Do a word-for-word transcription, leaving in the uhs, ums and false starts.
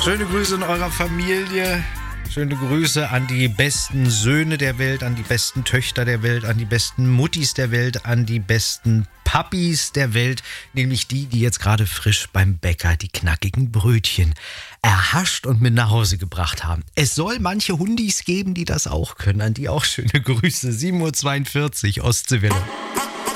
Schöne Grüße in eurer Familie. Schöne Grüße an die besten Söhne der Welt, an die besten Töchter der Welt, an die besten Muttis der Welt, an die besten Papis der Welt, nämlich die, die jetzt gerade frisch beim Bäcker die knackigen Brötchen erhascht und mit nach Hause gebracht haben. Es soll manche Hundis geben, die das auch können. An die auch schöne Grüße. sieben Uhr zweiundvierzig Ostseewelle.